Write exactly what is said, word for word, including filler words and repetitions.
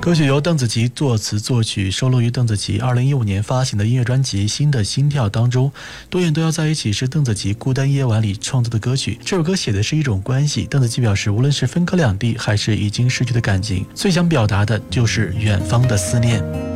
歌曲由邓紫棋作词作曲，收录于邓紫棋二零一五年发行的音乐专辑《新的心跳》当中。多远都要在一起是邓紫棋《孤单夜晚》里创作的歌曲。这首歌写的是一种关系，邓紫棋表示，无论是分隔两地，还是已经失去的感情，最想表达的就是远方的思念。